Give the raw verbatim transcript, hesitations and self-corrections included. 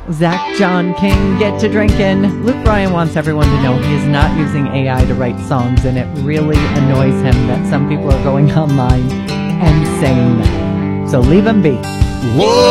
Zach John King, get to drinking. Luke Bryan wants everyone to know he is not using A I to write songs, and it really annoys him that some people are going online and saying that. So leave him be. Whoa!